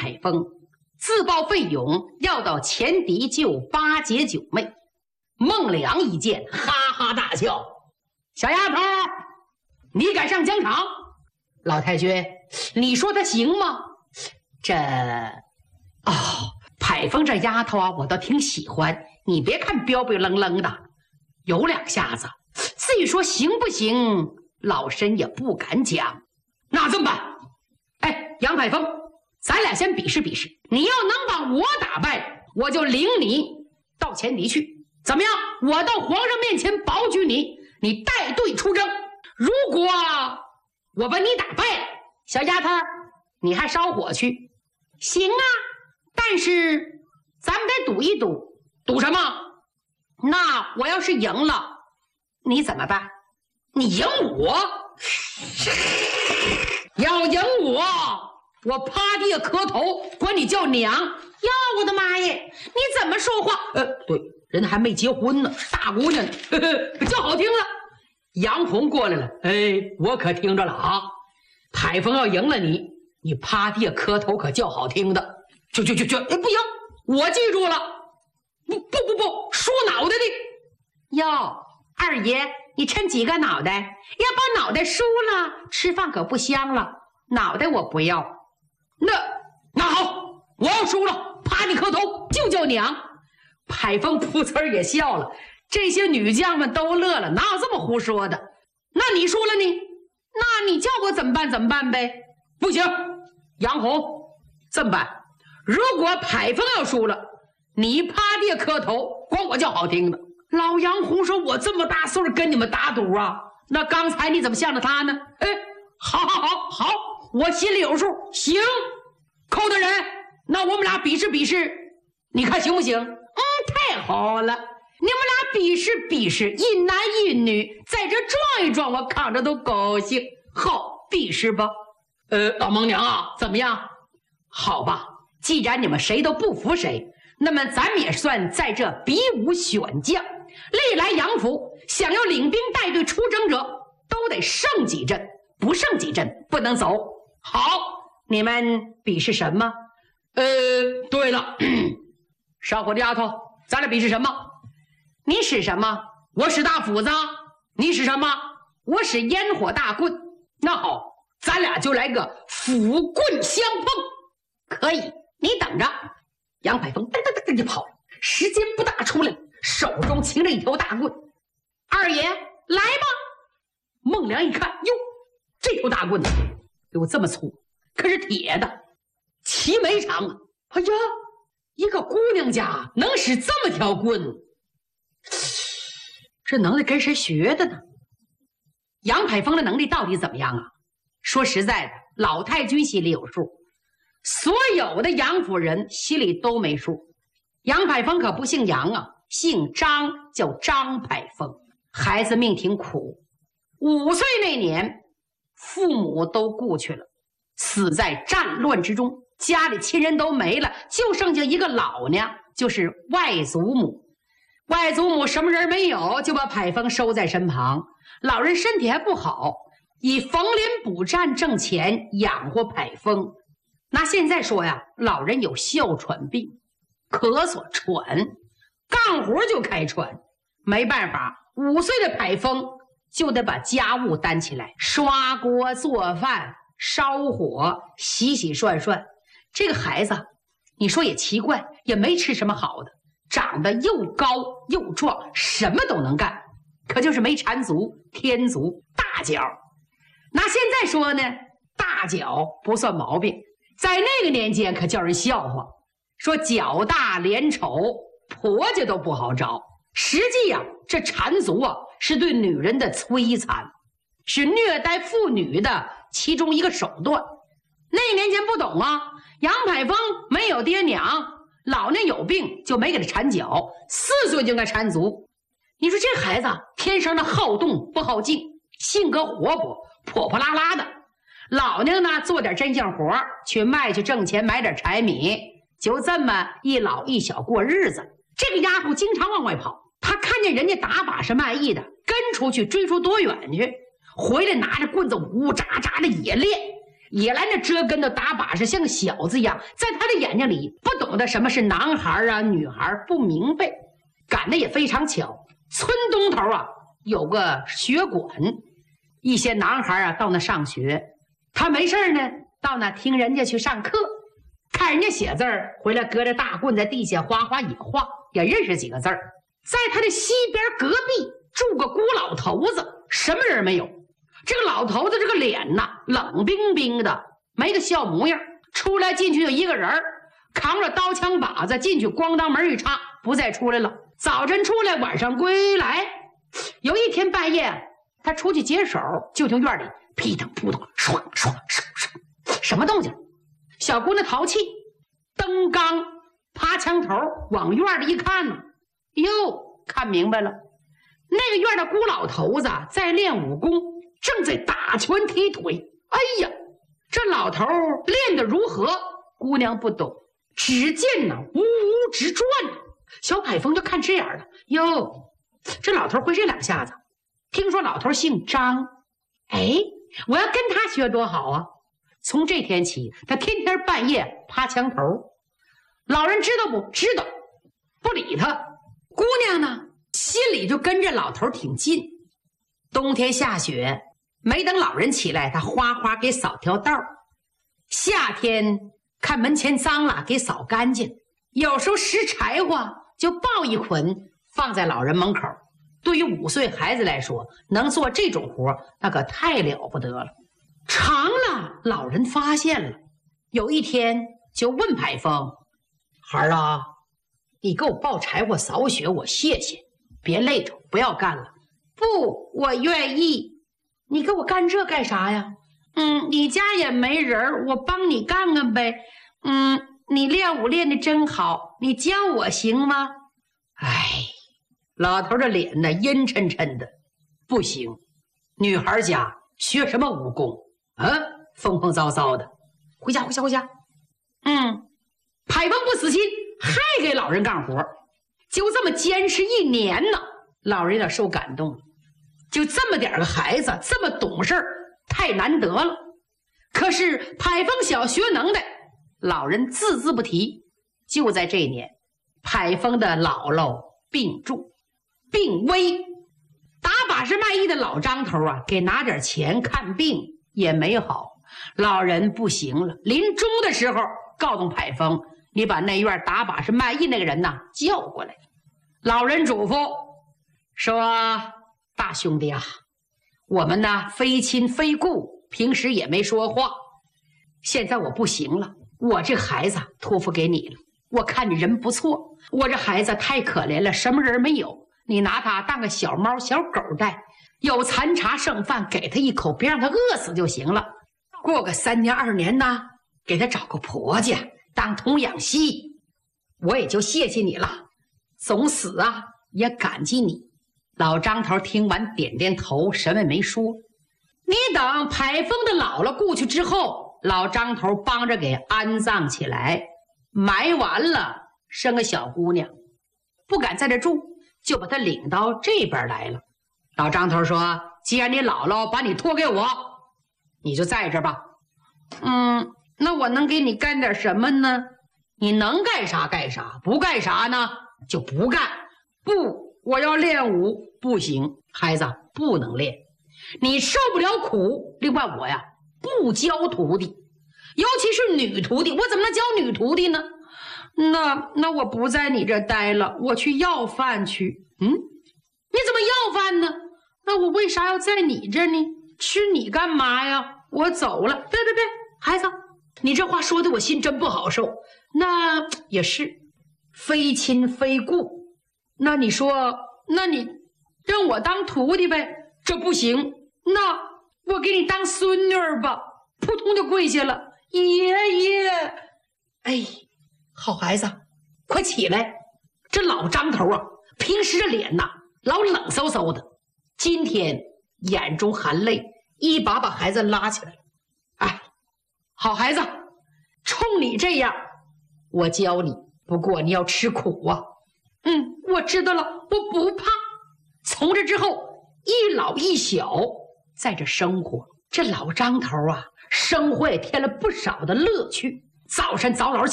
海峰自报费勇，要到前敌救八姐九妹。孟良一见，哈哈大笑：“小丫头，你敢上疆场？老太君，你说他行吗？海峰这丫头啊，我倒挺喜欢。你别看彪彪愣愣的，有两下子。至于说行不行，老身也不敢讲。那这么办？哎，杨海峰，咱俩先比试比试。你要能把我打败，我就领你到前敌去。怎么样？我到皇上面前保举你，你带队出征。如果我把你打败了，小丫头，你还烧火去？行啊，但是咱们得赌一赌。赌什么？那我要是赢了，你怎么办？你赢我？要赢我趴地下磕头，管你叫娘。呀，我的妈耶！你怎么说话？对，人还没结婚呢，大姑娘叫好听了。杨红过来了，我可听着了啊！海峰要赢了你趴地下磕头可叫好听的。不行，我记住了。不，说脑袋的。哟，二爷，你抻几个脑袋？要把脑袋输了，吃饭可不香了。脑袋我不要。那好，我要输了，趴地磕头就叫娘。海峰噗呲也笑了，这些女将们都乐了，哪有这么胡说的？那你输了那你叫我怎么办呗？不行，杨红，这么办？如果海峰要输了，你趴地下磕头，管我叫好听的。老杨红说：“我这么大岁数跟你们打赌啊？那刚才你怎么向着他呢？”好，我心里有数。行，寇大人，那我们俩比试比试，你看行不行？太好了，你们俩比试，一男一女，在这撞一撞，我看着都高兴。好，比试吧。老孟娘啊，怎么样？好吧，既然你们谁都不服谁，那么咱们也算在这比武选将。历来杨府想要领兵带队出征者，都得胜几阵，不胜几阵不能走。好，你们比试什么？对了，烧火的丫头，咱俩比试什么？你使什么？我使大斧子。你使什么？我使烟火大棍。那好，咱俩就来个斧棍相碰。可以，你等着。杨海峰噔噔噔噔就跑了，时间不大出来，手中擎着一条大棍。二爷，来吧。孟良一看，哟，这条大棍子有这么粗，可是铁的，齐眉长啊！哎呀，一个姑娘家能使这么条棍，这能耐跟谁学的呢？杨海峰的能力到底怎么样啊？说实在的，老太君心里有数，所有的杨府人心里都没数。杨海峰可不姓杨啊，姓张，叫张海峰。孩子命挺苦，5岁那年父母都故去了，死在战乱之中，家里亲人都没了，就剩下一个老娘，就是外祖母。外祖母什么人没有，就把海峰收在身旁。老人身体还不好，以缝纫补战挣钱养活海峰。那现在说呀，老人有哮喘病，咳嗽喘，干活就开喘，没办法，5岁的海峰就得把家务担起来，刷锅做饭烧火洗洗涮涮。这个孩子你说也奇怪，也没吃什么好的，长得又高又壮，什么都能干，可就是没缠足天足大脚。那现在说呢，大脚不算毛病，在那个年间可叫人笑话，说脚大脸丑，婆家都不好找。实际呀，这缠足啊是对女人的摧残，是虐待妇女的其中一个手段。那年前不懂啊，杨海峰没有爹娘，老娘有病就没给他缠脚，4岁就应该缠足。你说这孩子天生的好动不好静，性格活泼，破破拉拉的。老娘呢做点针线活去卖去挣钱，买点柴米，就这么一老一小过日子。这个丫头经常往外跑，她看见人家打把式卖艺的，跟出去追出多远去，回来拿着棍子呜喳喳的也练。 野来那折跟头打把式，像个小子一样，在他的眼睛里不懂得什么是男孩啊女孩，不明白。赶得也非常巧，村东头啊有个学馆，一些男孩啊到那上学，他没事呢到那听人家去上课，看人家写字儿，回来搁着大棍在地下哗哗也画，也认识几个字儿。在他的西边隔壁住个孤老头子，什么人没有。这个老头子这个脸呐冷冰冰的，没个笑模样，出来进去就一个人，扛着刀枪把子进去，咣当门一插，不再出来了。早晨出来，晚上归来。有一天半夜，他出去解手，就听院里噼腾扑腾，唰唰唰唰，什么动静？小姑娘淘气，登缸爬墙头往院里一看呢，哟，看明白了，那个院的孤老头子在练武功，正在打拳踢腿。哎呀，这老头练得如何？姑娘不懂，只见呢呜呜直转。小海峰就看直眼了，哟，这老头会这两下子。听说老头姓张，哎，我要跟他学多好啊！从这天起，他天天半夜趴墙头。老人知道不？知道，不理他。姑娘呢，心里就跟着老头挺近。冬天下雪，没等老人起来，他哗哗给扫条道。夏天看门前脏了，给扫干净。有时候拾柴火就抱一捆放在老人门口。对于5岁孩子来说，能做这种活那可太了不得了。长了，老人发现了，有一天就问牌坊：“孩儿啊，你给我抱柴火扫雪，我谢谢，别累着，不要干了。”“不，我愿意。”“你给我干这干啥呀？”“你家也没人，我帮你干干呗。”“你练武练得真好，你教我行吗？”“哎。”老头的脸呢阴沉沉的，不行，女孩家学什么武功啊？疯疯糟糟的，回家回家回家。牌坊不死心，还给老人干活，就这么坚持1年呢。老人有点受感动了，就这么点个孩子这么懂事，太难得了。可是牌坊小学能耐，老人字字不提。就在这一年，牌坊的姥姥病重。病危，打把式卖艺的老张头啊，给拿点钱看病也没好，老人不行了。临终的时候告诉牌坊：“你把那院打把式卖艺那个人呐叫过来。”老人嘱咐说：“大兄弟啊，我们呢非亲非故，平时也没说话。现在我不行了，我这孩子托付给你了。我看你人不错，我这孩子太可怜了，什么人没有。你拿他当个小猫小狗带，有残茶剩饭给他一口，别让他饿死就行了。过个3年2年呢，给他找个婆家当童养媳，我也就谢谢你了。总死啊也感激你。”老张头听完点点头，什么也没说。你等牌坊的姥姥过去之后，老张头帮着给安葬起来，埋完了，生个小姑娘，不敢在这住，就把他领到这边来了。老张头说：“既然你姥姥把你托给我，你就在这吧。”“那我能给你干点什么呢？”“你能干啥干啥，不干啥呢就不干。”“不，我要练武。”“不行，孩子不能练，你受不了苦。另外我呀不教徒弟，尤其是女徒弟，我怎么能教女徒弟呢？那我不在你这待了，我去要饭去。”“你怎么要饭呢？那我为啥要在你这呢？吃你干嘛呀？我走了。”“别，孩子，你这话说的我心真不好受。那也是，非亲非故。那你说，那你让我当徒弟呗？这不行。那我给你当孙女儿吧。”扑通就跪下了。“爷爷。”“哎，好孩子，快起来。”这老张头啊，平时这脸呐老冷飕飕的，今天眼中含泪，一把把孩子拉起来了。“哎，好孩子，冲你这样，我教你，不过你要吃苦啊。”“我知道了，我不怕。”从这之后，一老一小在这生活。这老张头啊， 生活也添了不少的乐趣。早晨早老